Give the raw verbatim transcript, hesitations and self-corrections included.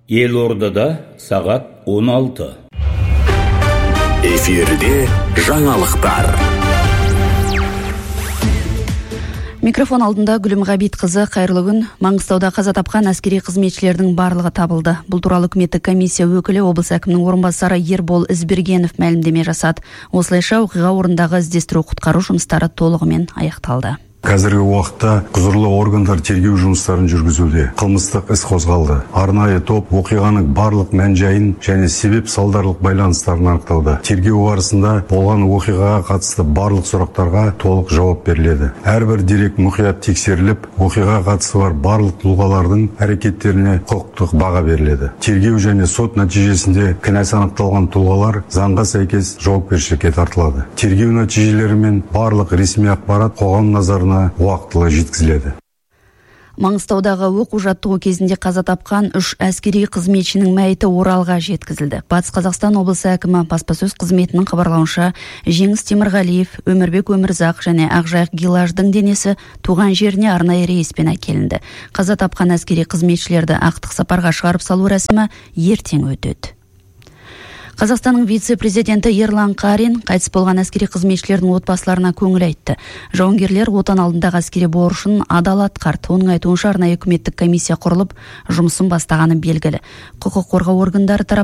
Елордада сағат он алты. Эфирде жаңалықтар. Микрофон алдында Гүлім Ғабитқызы, қайырлы күн. Маңғыстауда қаза тапқан әскери қызметшілердің барлығы табылды. Бұл туралы үкіметтік комиссия өкілі облыс әкімінің орынбасары Ербол Ізбергенов мәлімдеме жасады. Осылайша оқиға орындағы іздестіру құтқару жұмыстары толығымен аяқталды. Қазіргі уақытта құзырлы органдар тергеу жұмыстарын жүргізуде. Қылмыстық іс қозғалды. Арнайы топ оқиғаның барлық мән-жайын және себеп салдарлық байланыстарын анықтауда. Тергеу барысында болған оқиғаға қатысты барлық сұрақтарға толық жауап беріледі. Әрбір дерек мұқият тексеріліп, оқиғаға қатысы бар барлық тұлғалардың әрекеттеріне құқықтық баға беріледі. Тергеу және сот нәтижесінде кінәсі анықталған тұлғалар заңға сәйкес жауапкершілікке тартылады. Тергеу нәтижелерімен барлық ресми ақпарат қоғам назарына уақытылы жеткізіледі. Маңғыстаудағы оқу-жаттығу кезінде қаза тапқан үш әскери қызметшінің мәйіті Оралға жеткізілді. Батыс Қазақстан облысы әкімі баспасөз қызметінің хабарлауынша, Жеңіс Темірғалиев, Өмірбек Өмірзақ және Ақжайық Гилаждың денесі туған жеріне арнайы рейспен әкелінді. Қаза тапқан әскери қызметшілерді ақтық сапарға шығарып салу рәсімі ертең өтеді. Қазақстанның вице-президенті Ерлан Қарин қайтыс болған әскери қызметшілердің отбасыларына көңіл айтты. Жауынгерлер отан алдындағы әскери борышын адал атқарды. Оның айтуынша арнайы үкіметтік комиссия құрылып, жұмысын бастағаны белгілі. Құқық қорғау органдары тарапынан